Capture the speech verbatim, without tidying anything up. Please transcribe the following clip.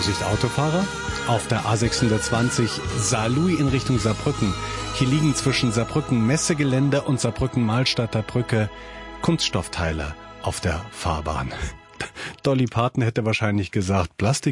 Vorsicht Autofahrer. Auf der A sechshundertzwanzig Saarlouis in Richtung Saarbrücken. Hier liegen zwischen Saarbrücken Messegelände und Saarbrücken Mahlstadter Brücke Kunststoffteile auf der Fahrbahn. Dolly Parton hätte wahrscheinlich gesagt, Plastik